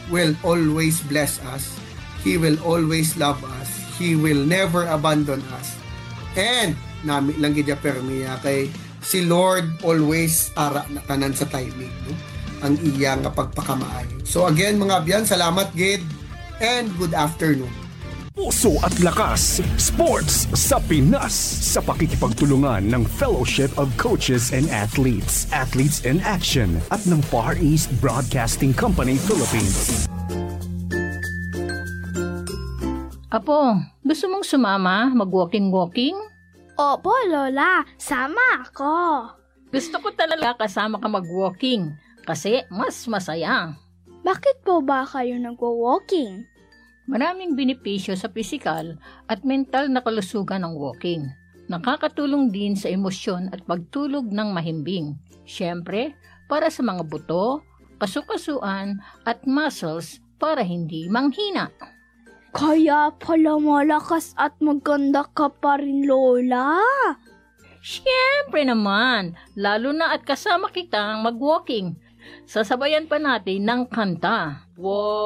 will always bless us. He will always love us. He will never abandon us. And nami lang gid permiya kay si Lord always ara na tanan sa timing, no? Ang iya nga pagpakamaayo. So again mga abyan, salamat gid and good afternoon. Puso at Lakas, Sports sa Pinas sa pakikipagtulungan ng Fellowship of Coaches and Athletes, Athletes in Action at ng Far East Broadcasting Company Philippines. Apo, gusto mong sumama mag-walking-walking? Opo, Lola. Sama ako. Gusto ko talaga kasama ka mag-walking kasi mas masaya. Bakit po ba kayo nagwo-walking? Maraming benepisyo sa pisikal at mental na kalusugan ng walking. Nakakatulong din sa emosyon at pagtulog ng mahimbing. Siyempre, para sa mga buto, kasukasuan at muscles para hindi manghina. Kaya pala malakas at maganda ka pa rin, Lola. Siyempre naman, lalo na at kasama kitang mag-walking. Sasabayan pa natin ng kanta. Wow!